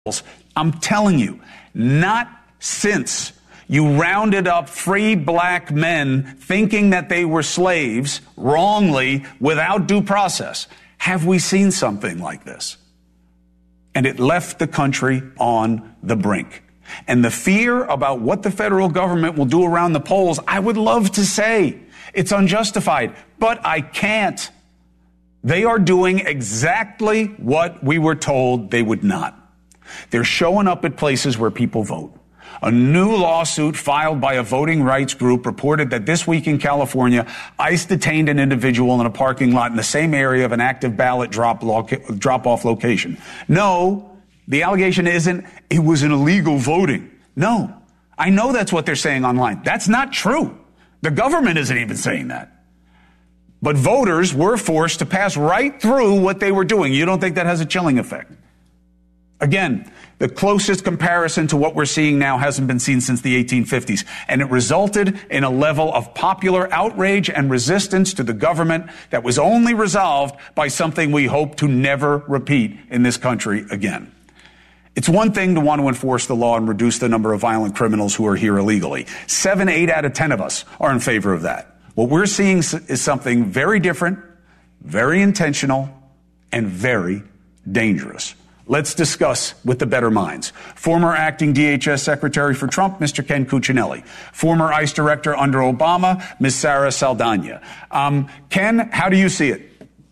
I'm telling you, not since you rounded up free black men thinking that they were slaves wrongly without due process have we seen something like this. And it left the country on the brink. And the fear about what the federal government will do around the polls, I would love to say it's unjustified, but I can't. They are doing exactly what we were told they would not. They're showing up at places where people vote. A new lawsuit filed by a voting rights group reported that this week in California, ICE detained an individual in a parking lot in the same area of an active ballot drop-off location. No, the allegation isn't it was an illegal voting. No, I know that's what they're saying online. That's not true. The government isn't even saying that. But voters were forced to pass right through what they were doing. You don't think that has a chilling effect? Again, the closest comparison to what we're seeing now hasn't been seen since the 1850s, and it resulted in a level of popular outrage and resistance to the government that was only resolved by something we hope to never repeat in this country again. It's one thing to want to enforce the law and reduce the number of violent criminals who are here illegally. 8 out of 10 of us are in favor of that. What we're seeing is something very different, very intentional, and very dangerous. Let's discuss with the better minds. Former acting DHS Secretary for Trump, Mr. Ken Cuccinelli. Former ICE Director under Obama, Ms. Sara Saldana. Ken, how do you see it?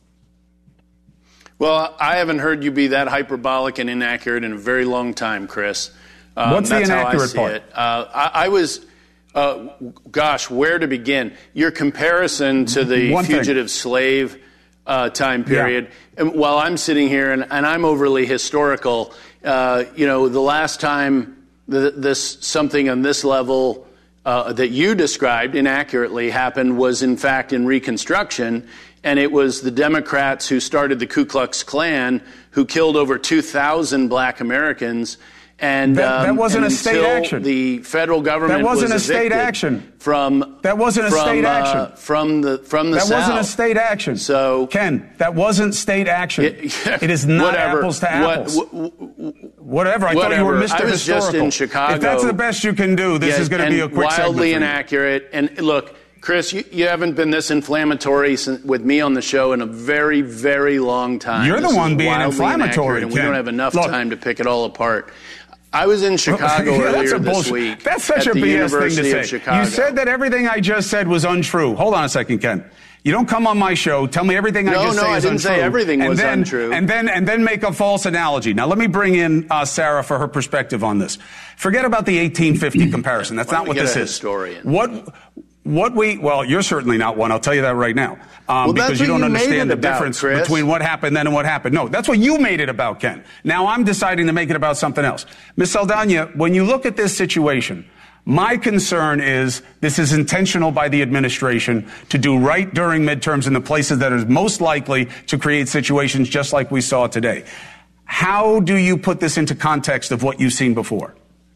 Well, I haven't heard you be that hyperbolic and inaccurate in a very long time, Chris. What's the inaccurate part? I was, where to begin? Your comparison to the fugitive slave time period. Yeah. And while I'm sitting here and I'm overly historical, the last time something on this level that you described inaccurately happened was, in fact, in Reconstruction. And it was the Democrats who started the Ku Klux Klan who killed over 2,000 black Americans. And that wasn't a state action. The federal government that wasn't was a state action. That wasn't a state action. From the that South. Wasn't a state action. So Ken, that wasn't state action. It is not apples to apples. Whatever. I thought you were Mr. I was Historical. Just in Chicago. If that's the best you can do, this is going to be a quick segment. Wildly inaccurate. And look, Chris, you haven't been this inflammatory with me on the show in a very, very long time. You're the one being inflammatory, and we don't have enough time to pick it all apart. I was in Chicago earlier this week. That's such a BS thing to say. You said that everything I just said was untrue. Hold on a second, Ken. You don't come on my show, tell me everything I just say is untrue. No, I didn't say everything was untrue. And then make a false analogy. Now, let me bring in Sarah for her perspective on this. Forget about the 1850 comparison. That's not what this is. Historian? Well, you're certainly not one. I'll tell you that right now. Because you don't understand the difference between what happened then and what happened. No, that's what you made it about, Ken. Now I'm deciding to make it about something else. Ms. Saldana, when you look at this situation, my concern is this is intentional by the administration to do right during midterms in the places that are most likely to create situations just like we saw today. How do you put this into context of what you've seen before?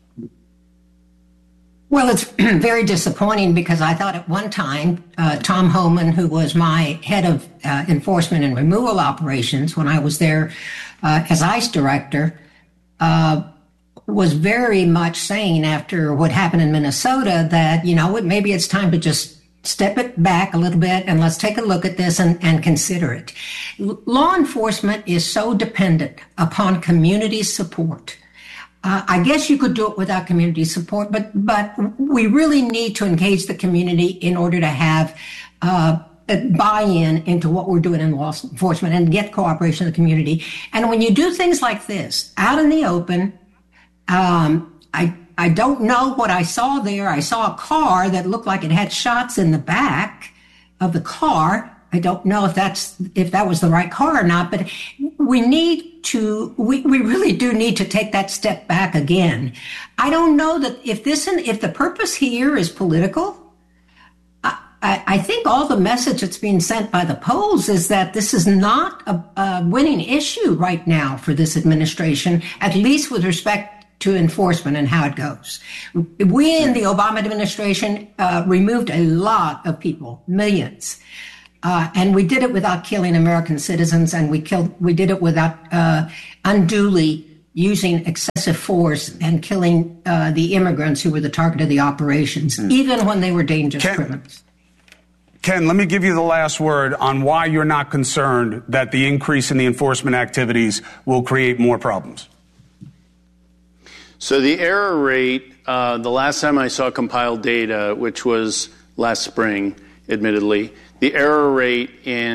Well, it's very disappointing because I thought at one time, Tom Homan, who was my head of enforcement and removal operations when I was there as ICE director, was very much saying after what happened in Minnesota that, maybe it's time to just step it back a little bit and let's take a look at this and consider it. Law enforcement is so dependent upon community support. I guess you could do it without community support, but we really need to engage the community in order to have buy-in into what we're doing in law enforcement and get cooperation of the community. And when you do things like this out in the open, I don't know what I saw there. I saw a car that looked like it had shots in the back of the car. I don't know if that was the right car or not, but we really do need to take that step back again. I don't know that if the purpose here is political, I think all the message that's being sent by the polls is that this is not a winning issue right now for this administration, at least with respect to enforcement and how it goes. We in the Obama administration removed a lot of people, millions. And we did it without killing American citizens, and we did it without unduly using excessive force and killing the immigrants who were the target of the operations, even when they were dangerous criminals. Ken, let me give you the last word on why you're not concerned that the increase in the enforcement activities will create more problems. So the error rate, the last time I saw compiled data, which was last spring, admittedly, the error rate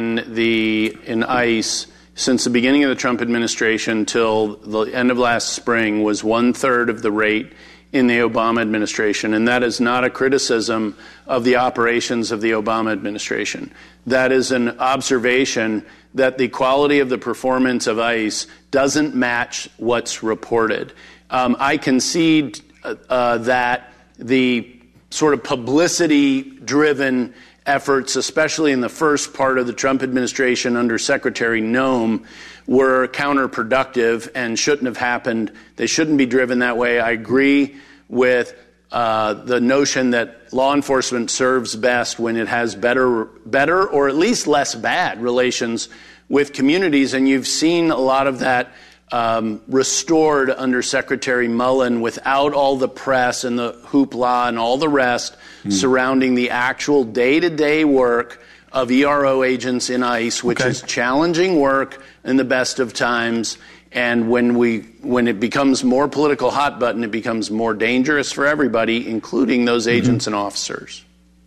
in ICE since the beginning of the Trump administration till the end of last spring was 1/3 of the rate in the Obama administration. And that is not a criticism of the operations of the Obama administration. That is an observation that the quality of the performance of ICE doesn't match what's reported. I concede that the sort of publicity-driven efforts, especially in the first part of the Trump administration under Secretary Noem, were counterproductive and shouldn't have happened. They shouldn't be driven that way. I agree with the notion that law enforcement serves best when it has better or at least less bad relations with communities, and you've seen a lot of that restored under Secretary Mullen without all the press and the hoopla and all the rest surrounding the actual day-to-day work of ERO agents in ICE, which is challenging work in the best of times. And when it becomes more political hot button, it becomes more dangerous for everybody, including those agents and officers.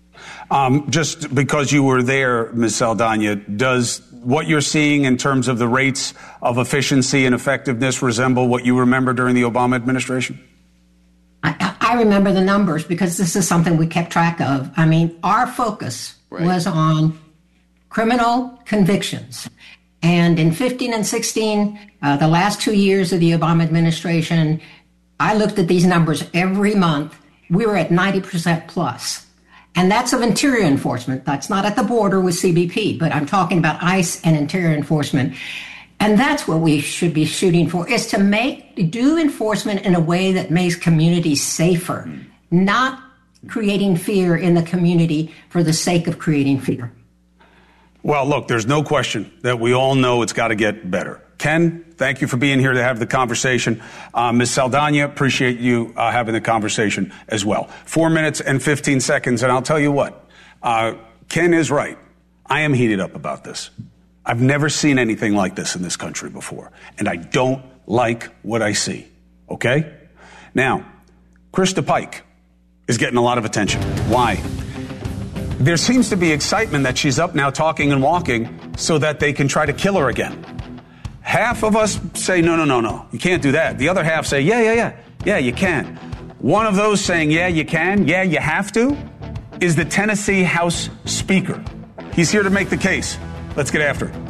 Just because you were there, Ms. Saldana, does what you're seeing in terms of the rates of efficiency and effectiveness resemble what you remember during the Obama administration? I remember the numbers because this is something we kept track of. I mean, our focus was on criminal convictions. And in 15 and 16, the last 2 years of the Obama administration, I looked at these numbers every month. We were at 90% plus. And that's of interior enforcement. That's not at the border with CBP, but I'm talking about ICE and interior enforcement. And that's what we should be shooting for, is to do enforcement in a way that makes communities safer, not creating fear in the community for the sake of creating fear. Well, look, there's no question that we all know it's got to get better. Ken, thank you for being here to have the conversation. Ms. Saldana, appreciate you having the conversation as well. 4 minutes and 15 seconds, and I'll tell you what, Ken is right. I am heated up about this. I've never seen anything like this in this country before, and I don't like what I see, okay? Now, Krista Pike is getting a lot of attention. Why? There seems to be excitement that she's up now talking and walking so that they can try to kill her again. Half of us say, no, you can't do that. The other half say, yeah, you can. One of those saying, yeah, you can, yeah, you have to, is the Tennessee House Speaker. He's here to make the case. Let's get after it.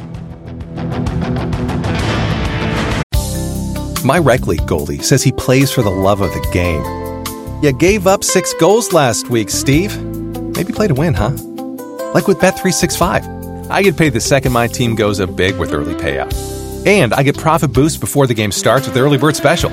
My rec league goalie says he plays for the love of the game. You gave up 6 goals last week, Steve. Maybe play to win, huh? Like with Bet365. I get paid the second my team goes up big with early payout. And I get profit boosts before the game starts with the early bird special.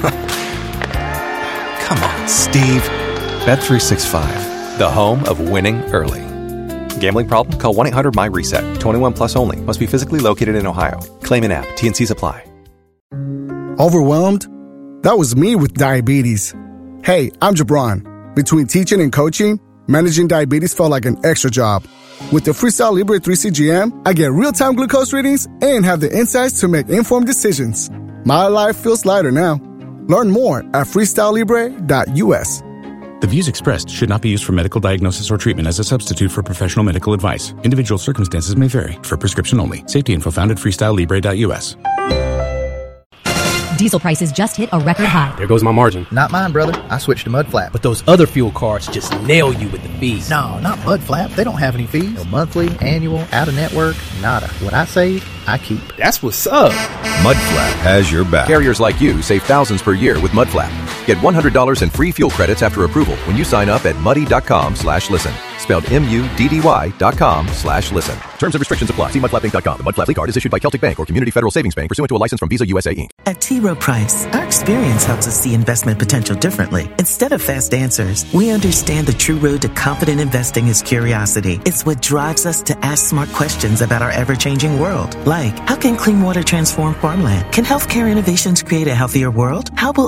Come on, Steve. Bet365, the home of winning early. Gambling problem? Call 1-800-MY-RESET. 21 plus only. Must be physically located in Ohio. Claim in app. T&Cs apply. Overwhelmed? That was me with diabetes. Hey, I'm Jabron. Between teaching and coaching, managing diabetes felt like an extra job. With the Freestyle Libre 3CGM, I get real-time glucose readings and have the insights to make informed decisions. My life feels lighter now. Learn more at freestylelibre.us. The views expressed should not be used for medical diagnosis or treatment as a substitute for professional medical advice. Individual circumstances may vary. For prescription only. Safety info found at freestylelibre.us. Diesel prices just hit a record high. There goes my margin. Not mine, brother. I switched to Mudflap. But those other fuel cards just nail you with the fees. No, not Mudflap. They don't have any fees. No monthly, annual, out-of-network, nada. What I save, I keep. That's what's up. Mudflap has your back. Carriers like you save thousands per year with Mudflap. Get $100 in free fuel credits after approval when you sign up at muddy.com/listen. Spelled MUDDY.com/listen. Terms and restrictions apply. See mudflapinc.com. The Mud Flap card is issued by Celtic Bank or Community Federal Savings Bank pursuant to a license from Visa USA Inc. At T. Rowe Price, our experience helps us see investment potential differently. Instead of fast answers, we understand the true road to confident investing is curiosity. It's what drives us to ask smart questions about our ever-changing world. Like, how can clean water transform farmland? Can healthcare innovations create a healthier world? How will